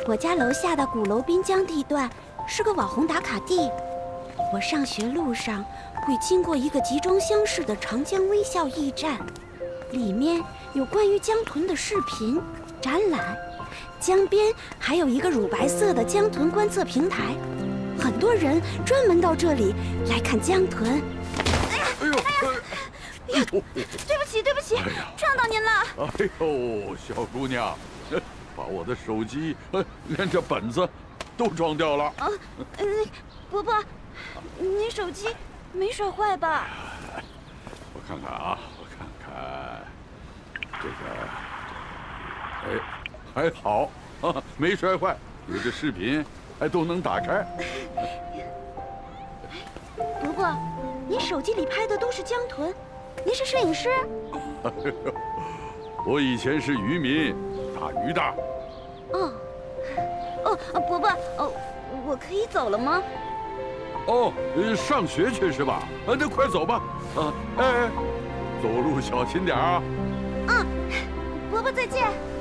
我家楼下的鼓楼滨江地段是个网红打卡地。我上学路上会经过一个集装箱式的长江微笑驿站，里面有关于江豚的视频展览。江边还有一个乳白色的江豚观测平台，很多人专门到这里来看江豚。 哎呦，对不起，撞到您了。 哎呦，小姑娘，把我的手机连这本子都撞掉了。 伯伯，您手机没摔坏吧？ 我看看啊，这个，还好啊，没摔坏，有这视频还都能打开。 伯伯，您手机里拍的都是江豚，您是摄影师？ 我以前是渔民，打鱼的。 伯伯，我可以走了吗？ 上学去是吧？那快走吧。走路小心点啊。 伯伯再见。